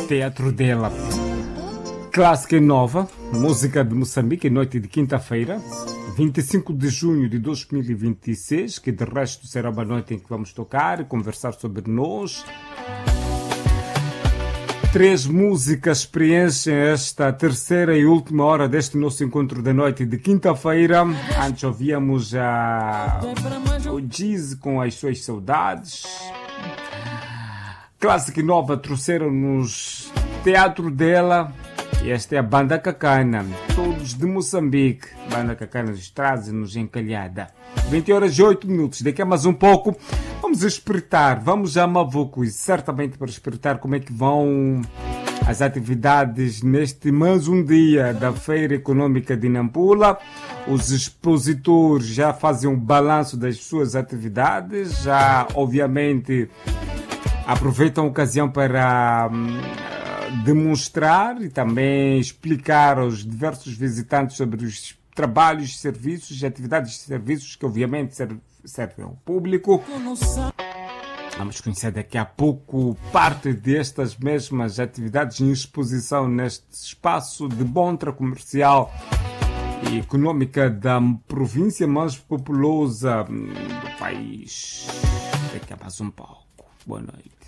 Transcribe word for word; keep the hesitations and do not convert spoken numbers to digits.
Teatro dela. Clássica e nova, música de Moçambique, noite de quinta-feira, vinte e cinco de junho de dois mil e vinte e seis, que de resto será uma noite em que vamos tocar e conversar sobre nós. Três músicas preenchem esta terceira e última hora deste nosso encontro da noite de quinta-feira. Antes ouvíamos a... o Giz com as suas saudades. Clássica e nova trouxeram-nos Teatro dela. E esta é a Banda Cacana, todos de Moçambique. Banda Cacana nos traz-nos encalhada. vinte horas e oito minutos, daqui a mais um pouco vamos espreitar, vamos a Mavuco, e certamente para espreitar como é que vão as atividades neste mais um dia da Feira Econômica de Nampula. Os expositores já fazem um balanço das suas atividades, já obviamente aproveitam a ocasião para demonstrar e também explicar aos diversos visitantes sobre os trabalhos, serviços e atividades de serviços que obviamente servem ao público. Vamos conhecer daqui a pouco parte destas mesmas atividades em exposição neste espaço de montra comercial e econômica da província mais populosa do país. Daqui a mais um pouco. Boa noite.